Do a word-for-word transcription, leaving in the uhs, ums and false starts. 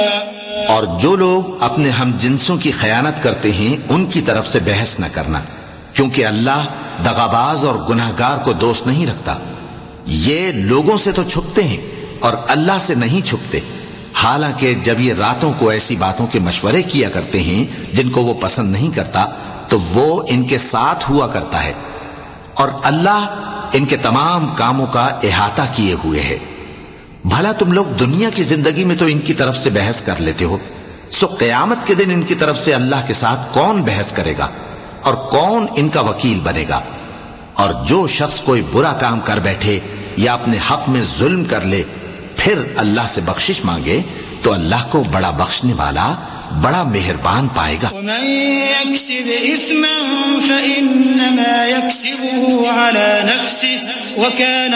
और जो लोग अपने हम जिन्सों की खयानत करते हैं उनकी तरफ से बहस न करना, क्योंकि अल्लाह दगाबाज और गुनाहगार को दोस्त नहीं रखता। ये लोगों से तो छुपते हैं और अल्लाह से नहीं छुपते, हालांकि जब ये रातों को ऐसी बातों के मशवरे किया करते हैं जिनको वो पसंद नहीं करता, तो वो इनके साथ हुआ करता है और अल्लाह इनके तमाम कामों का इहाता किए हुए है। भला तुम लोग दुनिया की जिंदगी में तो इनकी तरफ से बहस कर लेते हो, सो क़यामत के दिन इनकी तरफ से अल्लाह के साथ कौन बहस करेगा और कौन इनका वकील बनेगा। और जो शख्स कोई बुरा काम कर बैठे या अपने हक में जुल्म कर ले, फिर अल्लाह से बख्शिश मांगे, तो अल्लाह को बड़ा बख्शने वाला, बड़ा मेहरबान पाएगा।